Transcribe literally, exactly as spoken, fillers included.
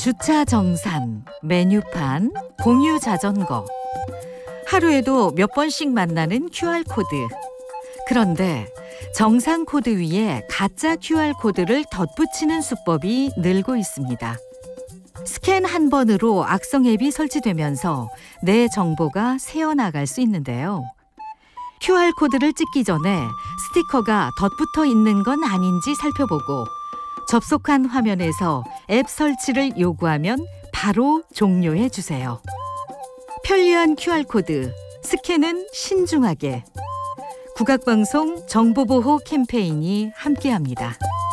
주차 정산, 메뉴판, 공유 자전거. 하루에도 몇 번씩 만나는 큐알코드. 그런데 정상 코드 위에 가짜 큐알코드를 덧붙이는 수법이 늘고 있습니다. 스캔 한 번으로 악성 앱이 설치되면서 내 정보가 새어나갈 수 있는데요. 큐알코드를 찍기 전에 스티커가 덧붙어 있는 건 아닌지 살펴보고 접속한 화면에서 앱 설치를 요구하면 바로 종료해 주세요. 편리한 큐알코드, 스캔은 신중하게. 국악방송 정보보호 캠페인이 함께합니다.